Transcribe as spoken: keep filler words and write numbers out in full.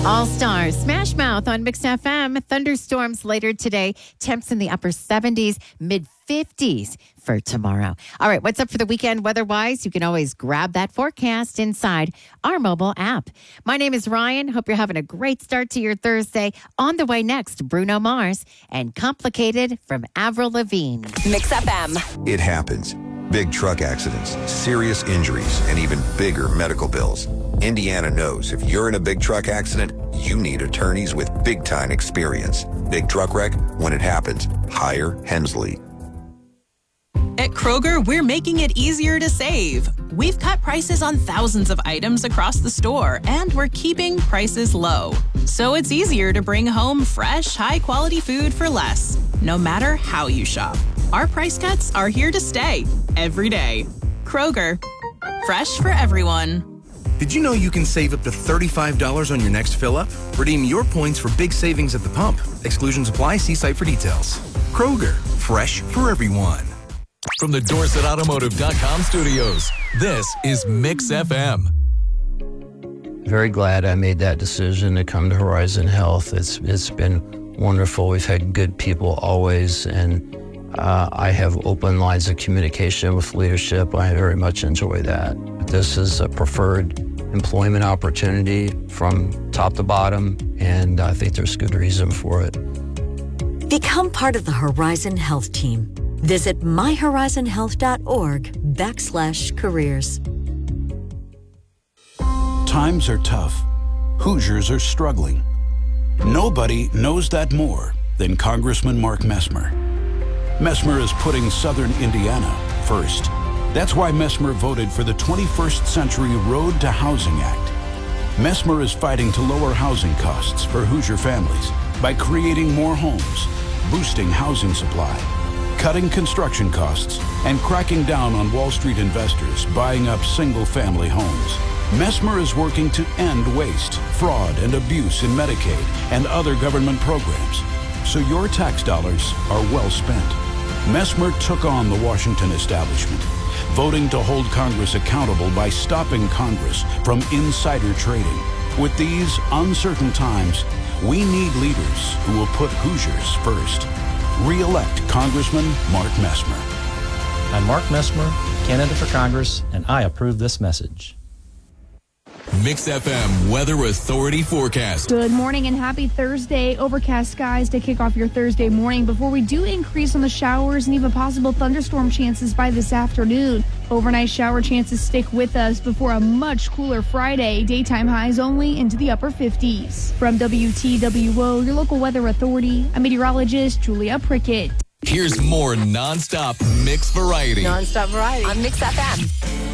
All Stars, Smash Mouth on Mix F M. Thunderstorms later today. Temps in the upper seventies, mid fifties for tomorrow. All right, what's up for the weekend weather-wise? You can always grab that forecast inside our mobile app. My name is Ryan. Hope you're having a great start to your Thursday. On the way next, Bruno Mars and Complicated from Avril Lavigne. Mix F M. It happens. Big truck accidents, serious injuries, and even bigger medical bills. Indiana knows if you're in a big truck accident, you need attorneys with big-time experience. Big truck wreck, when it happens, hire Hensley. At Kroger, we're making it easier to save. We've cut prices on thousands of items across the store, and we're keeping prices low. So it's easier to bring home fresh, high-quality food for less, no matter how you shop. Our price cuts are here to stay, every day. Kroger, fresh for everyone. Did you know you can save up to thirty-five dollars on your next fill-up? Redeem your points for big savings at the pump. Exclusions apply. See site for details. Kroger, fresh for everyone. From the Dorset Automotive dot com studios, this is Mix F M. Very glad I made that decision to come to Horizon Health. It's It's been wonderful. We've had good people always, and uh, I have open lines of communication with leadership. I very much enjoy that. This is a preferred employment opportunity from top to bottom, and I think there's good reason for it. Become part of the Horizon Health team. Visit my horizon health dot org backslash careers. Times are tough. Hoosiers are struggling. Nobody knows that more than Congressman Mark Messmer. Messmer is putting Southern Indiana first. That's why Messmer voted for the twenty-first Century Road to Housing Act. Messmer is fighting to lower housing costs for Hoosier families by creating more homes, boosting housing supply, cutting construction costs, and cracking down on Wall Street investors buying up single-family homes. Messmer is working to end waste, fraud, and abuse in Medicaid and other government programs, so your tax dollars are well spent. Messmer took on the Washington establishment, voting to hold Congress accountable by stopping Congress from insider trading. With these uncertain times, we need leaders who will put Hoosiers first. Re-elect Congressman Mark Messmer. I'm Mark Messmer, candidate for Congress, and I approve this message. Mix F M Weather Authority forecast. Good morning and happy Thursday. Overcast skies to kick off your Thursday morning before we do increase on the showers and even possible thunderstorm chances by this afternoon. Overnight shower chances stick with us before a much cooler Friday. Daytime highs only into the upper fifties. From W T W O, your local weather authority, I'm meteorologist Julia Prickett. Here's more nonstop mix variety. Nonstop variety on Mix F M.